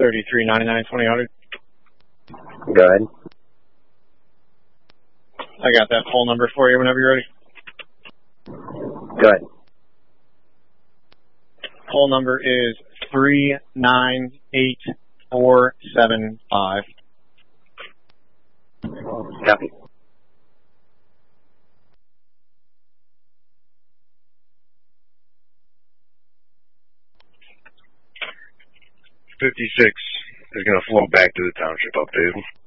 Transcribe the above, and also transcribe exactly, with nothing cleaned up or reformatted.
thirty-three ninety-nine twenty hundred. Go ahead. I got that poll number for you whenever you're ready. Go ahead. Poll number is three nine eight four seven five. Copy. fifty-six is going to flow back to the township update.